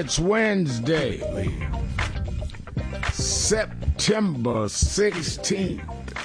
It's Wednesday, September 16th.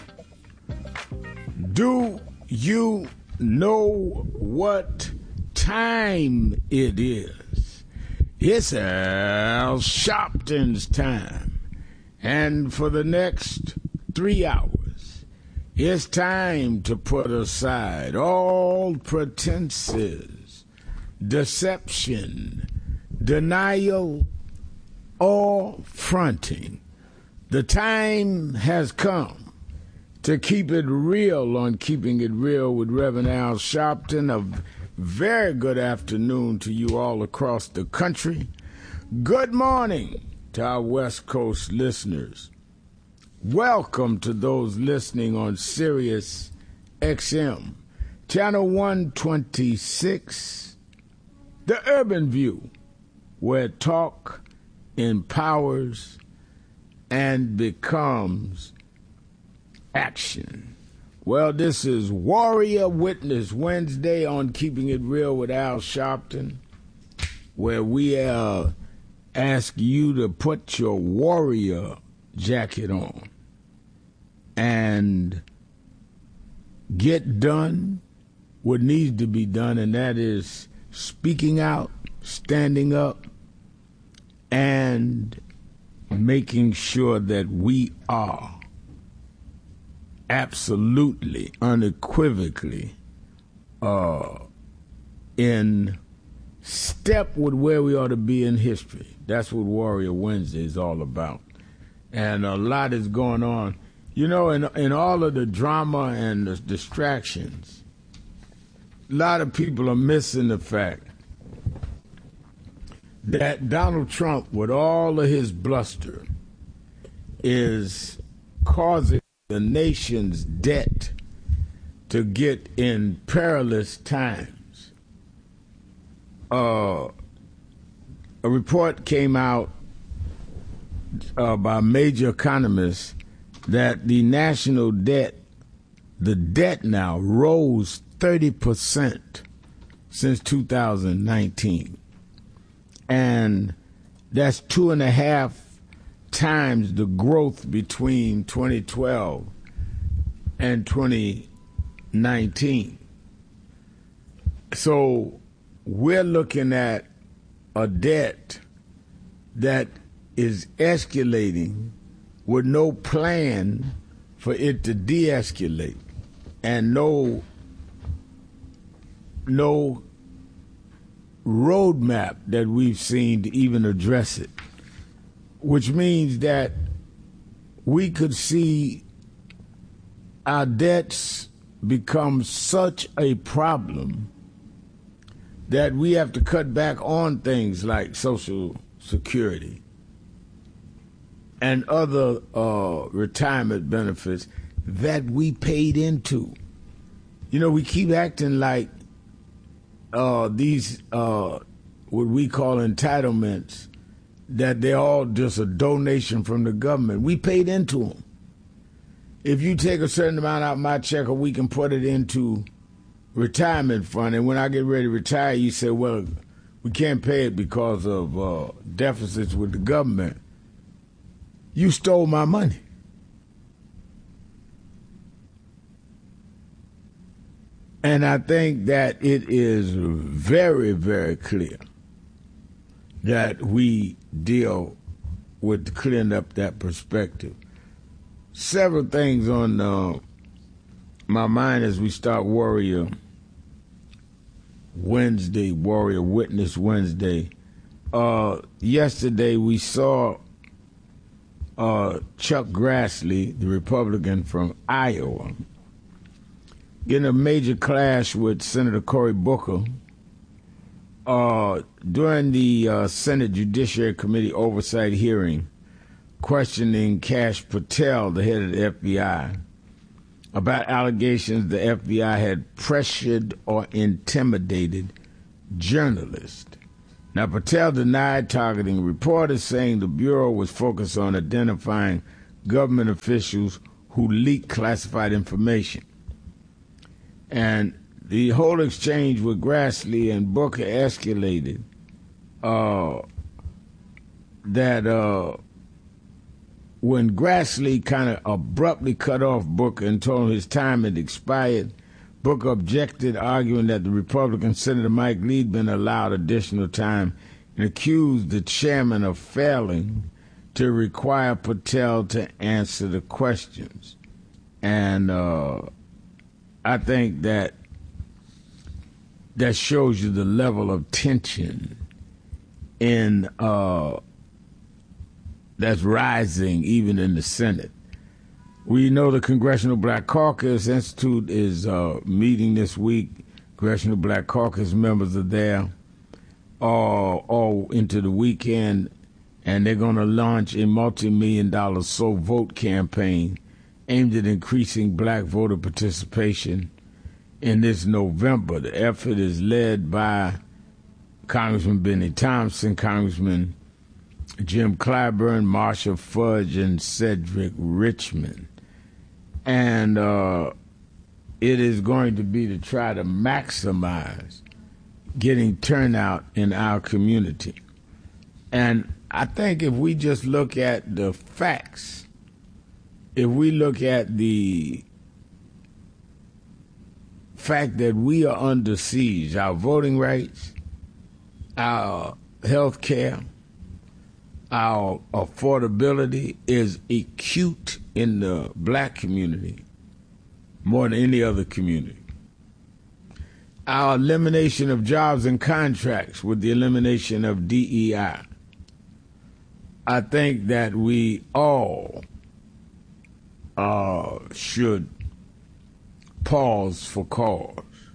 Do you know what time it is? It's Al Sharpton's time. And for the next 3 hours, it's time to put aside all pretenses, deception, denial, or fronting. The time has come to keep it real on Keeping It Real with Reverend Al Sharpton. A very good afternoon to you all across the country. Good morning to our West Coast listeners. Welcome to those listening on Sirius XM, Channel 126, The Urban View, where talk empowers and becomes action. Well, this is Warrior Witness Wednesday on Keeping It Real with Al Sharpton, where we ask you to put your warrior jacket on and get done what needs to be done, and that is speaking out, standing up, and making sure that we are absolutely, unequivocally in step with where we ought to be in history. That's what Warrior Wednesday is all about. And a lot is going on. You know, in all of the drama and the distractions, a lot of people are missing the fact that Donald Trump, with all of his bluster, is causing the nation's debt to get in perilous times. A report came out by major economists that the national debt, the debt now, rose 30% since 2019. And that's 2.5 times the growth between 2012 and 2019. So we're looking at a debt that is escalating with no plan for it to de-escalate and no roadmap that we've seen to even address it, which means that we could see our debts become such a problem that we have to cut back on things like Social Security and other retirement benefits that we paid into. You know, we keep acting like these what we call entitlements, that they're all just a donation from the government. We paid into them. If you take a certain amount out of my check, or we can put it into retirement fund, and when I get ready to retire, you say, well, we can't pay it because of deficits with the government. You stole my money. And I think that it is very, very clear that we deal with clearing up that perspective. Several things on my mind as we start Warrior Wednesday, Warrior Witness Wednesday. Yesterday we saw Chuck Grassley, the Republican from Iowa, getting a major clash with Senator Cory Booker during the Senate Judiciary Committee oversight hearing, questioning Kash Patel, the head of the FBI, about allegations the FBI had pressured or intimidated journalists. Now, Patel denied targeting reporters, saying the Bureau was focused on identifying government officials who leaked classified information. And the whole exchange with Grassley and Booker escalated that when Grassley kind of abruptly cut off Booker and told him his time had expired, Booker objected, arguing that the Republican Senator Mike Lee had been allowed additional time and accused the chairman of failing to require Patel to answer the questions. And I think that shows you the level of tension in that's rising even in the Senate. We know the Congressional Black Caucus Institute is meeting this week. Congressional Black Caucus members are there all into the weekend, and they're going to launch a multi-million-dollar So Vote campaign aimed at increasing black voter participation in this November. The effort is led by Congressman Benny Thompson, Congressman Jim Clyburn, Marcia Fudge, and Cedric Richmond. And it is going to be to try to maximize getting turnout in our community. And I think if we just look at the facts, if we look at the fact that we are under siege, our voting rights, our health care, our affordability is acute in the black community more than any other community. Our elimination of jobs and contracts with the elimination of DEI. I think that we all should pause for cause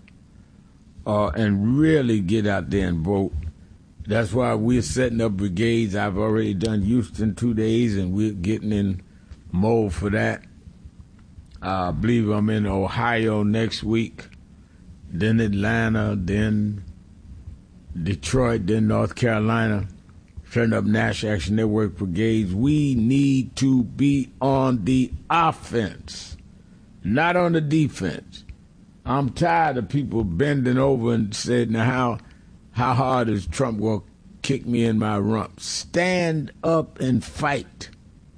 and really get out there and vote. That's why we're setting up brigades. I've already done Houston 2 days, and we're getting in mode for that. I believe I'm in Ohio next week, then Atlanta, then Detroit, then North Carolina, setting up National Action Network brigades. We need to be on the offense, not on the defense. I'm tired of people bending over and saying, now how hard is Trump going to kick me in my rump? Stand up and fight.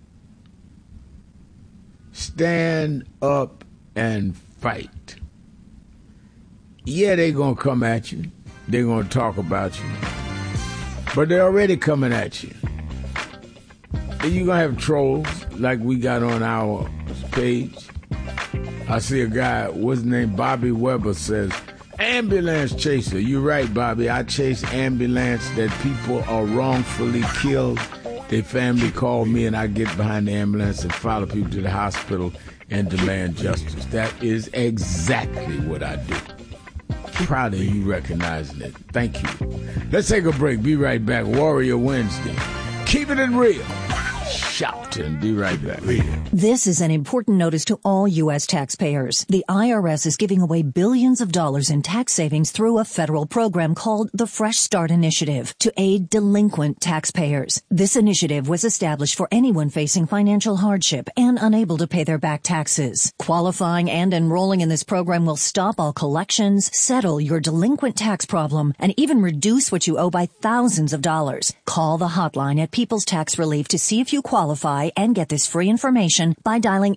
Stand up and fight. Yeah, they're going to come at you. They're going to talk about you. But they're already coming at you. And you're going to have trolls like we got on our page. I see a guy, what's his name, Bobby Weber, says, ambulance chaser. You're right, Bobby. I chase ambulance that people are wrongfully killed. Their family call me, and I get behind the ambulance and follow people to the hospital and demand justice. That is exactly what I do. Proud of you recognizing it. Thank you. Let's take a break. Be right back. Warrior Wednesday. Keeping it real. Shout and be right back. This is an important notice to all U.S. taxpayers. The IRS is giving away billions of dollars in tax savings through a federal program called the Fresh Start Initiative to aid delinquent taxpayers. This initiative was established for anyone facing financial hardship and unable to pay their back taxes. Qualifying and enrolling in this program will stop all collections, settle your delinquent tax problem, and even reduce what you owe by thousands of dollars. Call the hotline at People's Tax Relief to see if you qualify and get this free information by dialing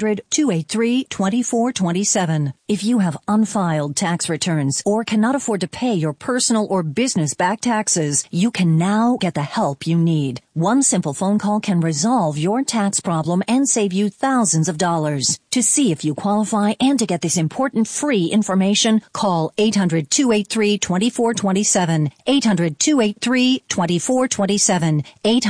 800-283-2427. If you have unfiled tax returns or cannot afford to pay your personal or business back taxes, you can now get the help you need. One simple phone call can resolve your tax problem and save you thousands of dollars. To see if you qualify and to get this important free information, call 800-283-2427. 800-283-2427.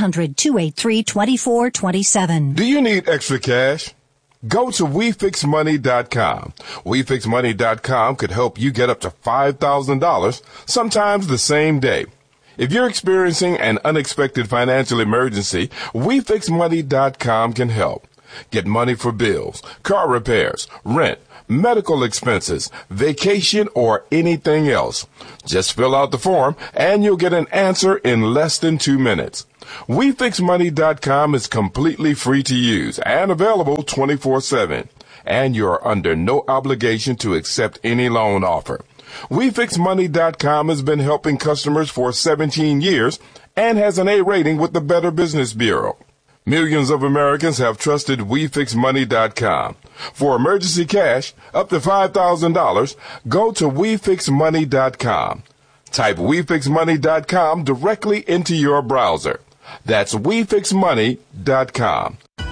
800-283-2427. Do you need extra cash? Go to WeFixMoney.com. WeFixMoney.com could help you get up to $5,000, sometimes the same day. If you're experiencing an unexpected financial emergency, WeFixMoney.com can help. Get money for bills, car repairs, rent, medical expenses, vacation, or anything else. Just fill out the form and you'll get an answer in less than 2 minutes. WeFixMoney.com is completely free to use and available 24/7. And you're under no obligation to accept any loan offer. WeFixMoney.com has been helping customers for 17 years, and has an A rating with the Better Business Bureau. Millions of Americans have trusted WeFixMoney.com. For emergency cash up to $5,000, go to WeFixMoney.com. Type WeFixMoney.com directly into your browser. That's WeFixMoney.com.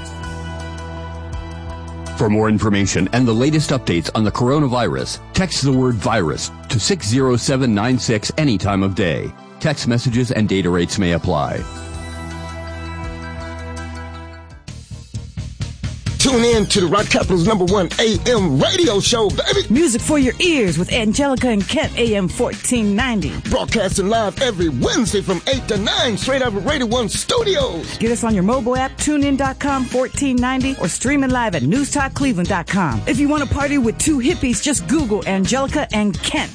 For more information and the latest updates on the coronavirus, text the word virus to 60796 any time of day. Text messages and data rates may apply. Tune in to the Rock Capital's #1 AM radio show, baby. Music for your ears with Angelica and Kent, AM 1490. Broadcasting live every Wednesday from 8 to 9, straight out of Radio 1 Studios. Get us on your mobile app, tunein.com 1490, or streaming live at newstalkcleveland.com. If you want to party with two hippies, just Google Angelica and Kent.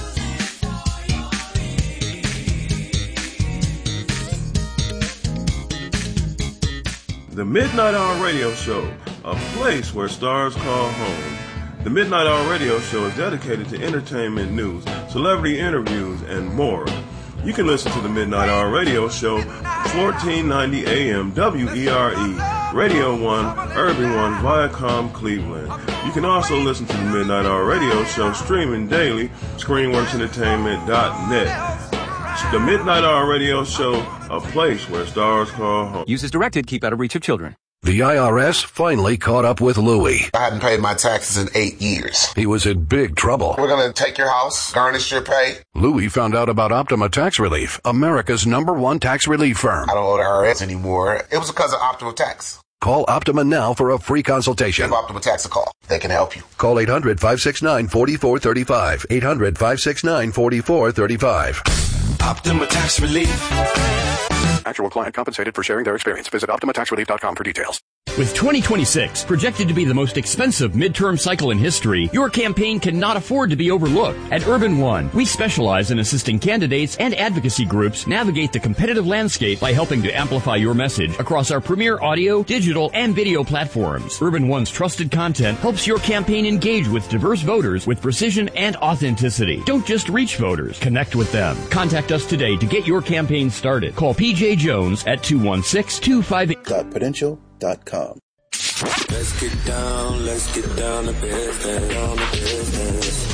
The Midnight Hour Radio Show, a place where stars call home. The Midnight Hour Radio Show is dedicated to entertainment news, celebrity interviews, and more. You can listen to the Midnight Hour Radio Show, 1490 AM, WERE, Radio 1, Urban 1, Viacom, Cleveland. You can also listen to the Midnight Hour Radio Show streaming daily, ScreenWorksEntertainment.net. The Midnight Hour Radio Show, a place where stars call home. Use as directed. Keep out of reach of children. The IRS finally caught up with Louie. I hadn't paid my taxes in 8 years. He was in big trouble. We're going to take your house, garnish your pay. Louie found out about Optima Tax Relief, America's #1 tax relief firm. I don't owe the IRS anymore. It was because of Optima Tax. Call Optima now for a free consultation. Give Optima Tax a call. They can help you. Call 800-569-4435. 800-569-4435. Optima Tax Relief. Actual client compensated for sharing their experience. Visit OptimaTaxRelief.com for details. With 2026 projected to be the most expensive midterm cycle in history, your campaign cannot afford to be overlooked. At Urban One, we specialize in assisting candidates and advocacy groups navigate the competitive landscape by helping to amplify your message across our premier audio, digital, and video platforms. Urban One's trusted content helps your campaign engage with diverse voters with precision and authenticity. Don't just reach voters, connect with them. Contact us today to get your campaign started. Call PJ Jones at 216-258-Prudential.com. Let's get down to business.